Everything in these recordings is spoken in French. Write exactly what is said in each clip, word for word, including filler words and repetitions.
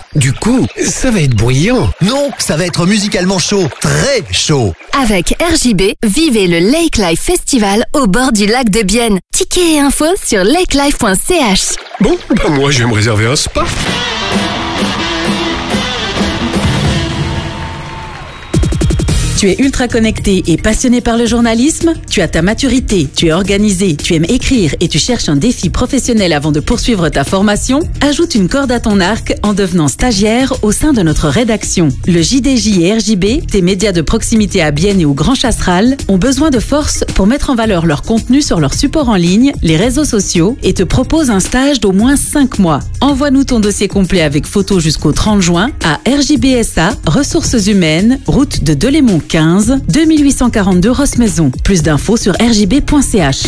Du coup, ça va être bruyant. Non, ça va être musicalement chaud, très chaud. Avec R J B, vivez le Lake Life Festival au bord du lac de Bienne. Tickets et infos sur lakelife point c h. Bon, bah moi je vais me réserver un spa. Tu es ultra connecté et passionné par le journalisme? Tu as ta maturité, tu es organisé, tu aimes écrire et tu cherches un défi professionnel avant de poursuivre ta formation? Ajoute une corde à ton arc en devenant stagiaire au sein de notre rédaction. Le J D J et R J B, tes médias de proximité à Bienne et au Grand Chasseral, ont besoin de force pour mettre en valeur leur contenu sur leur support en ligne, les réseaux sociaux et te proposent un stage d'au moins cinq mois. Envoie-nous ton dossier complet avec photo jusqu'au trente juin à R J B S A, Ressources Humaines, route de Delémont quinze, deux mille huit cent quarante-deux Rosse-Maison. Plus d'infos sur r j b point c h.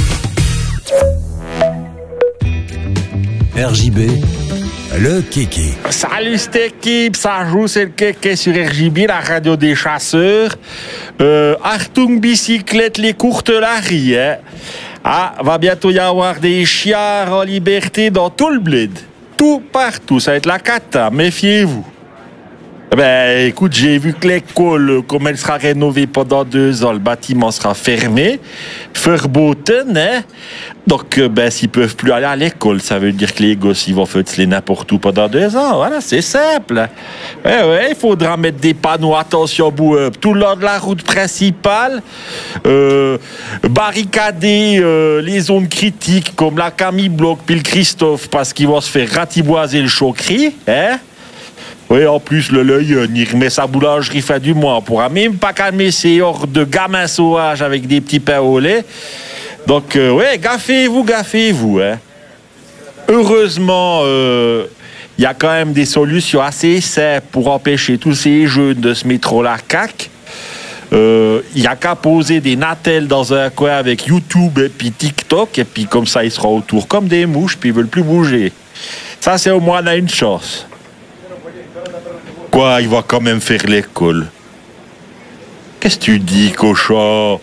R J B, le kéké. Salut cette équipe, ça joue, c'est le kéké sur R J B, la radio des chasseurs. Euh, Artung bicyclette, les courtes laries, hein. Ah, va bientôt y avoir des chiards en liberté dans tout le bled. Tout partout, ça va être la cata, méfiez-vous. Ben, écoute, j'ai vu que l'école, comme elle sera rénovée pendant deux ans, le bâtiment sera fermé. Verboten, hein. Donc, ben, s'ils peuvent plus aller à l'école, ça veut dire que les gosses, ils vont feuteler n'importe où pendant deux ans. Voilà, c'est simple. Ouais, ouais, il faudra mettre des panneaux, attention, bouh, tout le long de la route principale, euh, barricader euh, les zones critiques, comme la Camille Bloch, puis le Christophe, parce qu'ils vont se faire ratiboiser le chocri, hein. Oui, en plus, le l'œil, il remet sa boulangerie fin du mois. On pourra même pas calmer ces hordes de gamins sauvages avec des petits pains au lait. Donc, euh, ouais, gaffez-vous, gaffez-vous. Hein. Heureusement, il euh, y a quand même des solutions assez simples pour empêcher tous ces jeunes de se mettre au la caque. Il euh, n'y a qu'à poser des natels dans un coin avec YouTube et puis TikTok, et puis comme ça, ils seront autour comme des mouches, puis ils veulent plus bouger. Ça, c'est au moins, on a une chance. Quoi, il va quand même faire l'école? Qu'est-ce que tu dis, cochon?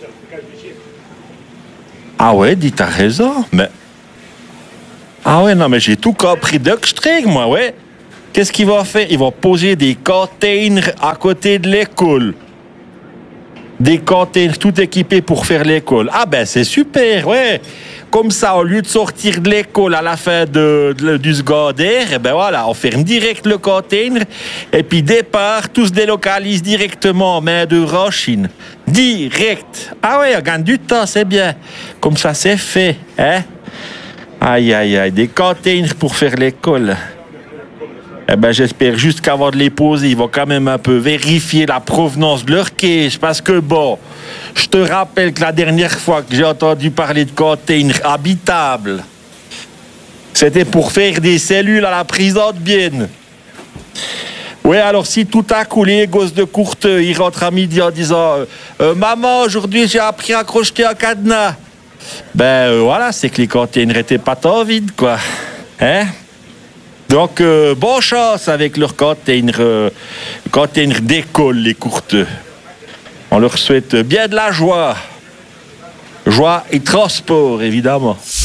Ah ouais, dis, t'as raison, mais... Ah ouais, non, mais j'ai tout compris d'Ockstrig, moi, ouais. Qu'est-ce qu'il va faire? Il va poser des containers à côté de l'école. Des containers tout équipés pour faire l'école. Ah ben, c'est super, ouais. Comme ça, au lieu de sortir de l'école à la fin de, de, du secondaire, eh ben voilà, on ferme direct le container et puis départ, tout se délocalise directement en main d'œuvre en Chine. Direct. Ah ouais, on gagne du temps, c'est bien. Comme ça, c'est fait, hein? Aïe, aïe, aïe, des containers pour faire l'école. Eh ben, j'espère juste qu'avant de les poser, ils vont quand même un peu vérifier la provenance de leur caisse. Parce que bon, je te rappelle que la dernière fois que j'ai entendu parler de containers habitables, c'était pour faire des cellules à la prison de Bienne. Ouais, alors si tout à coup les gosses de Courteux, ils rentrent à midi en disant euh, « Maman, aujourd'hui j'ai appris à crocheter un cadenas », ben euh, voilà, c'est que les containers étaient pas tant vides, quoi. Hein? Donc, euh, bonne chance avec leur container, euh, container d'école, les Courteux. On leur souhaite bien de la joie. Joie et transport, évidemment.